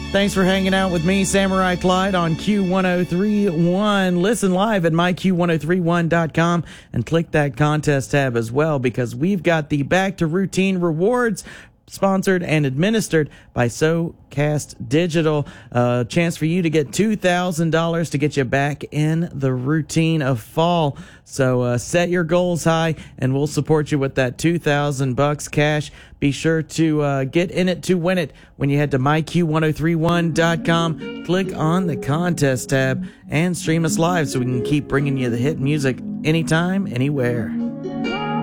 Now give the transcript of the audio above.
Thanks for hanging out with me, Samurai Clyde, on Q1031. Listen live at myQ1031.com and click that contest tab as well, because we've got the Back to Routine rewards sponsored and administered by SoCast Digital. A chance for you to get $2,000 to get you back in the routine of fall. So set your goals high, and we'll support you with that $2,000 cash. Be sure to get in it to win it when you head to myQ1031.com. Click on the contest tab and stream us live so we can keep bringing you the hit music anytime, anywhere.